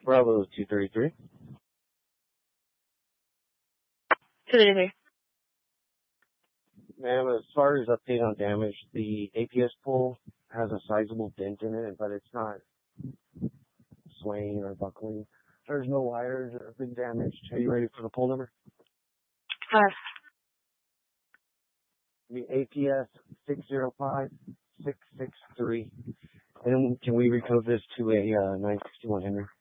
Bravo 233. 233. Ma'am, as far as update on damage, the APS pole has a sizable dent in it, but it's not swaying or buckling. There's no wires that have been damaged. Are you ready for the pole number? The APS 605663. And can we recode this to a 961 Henry?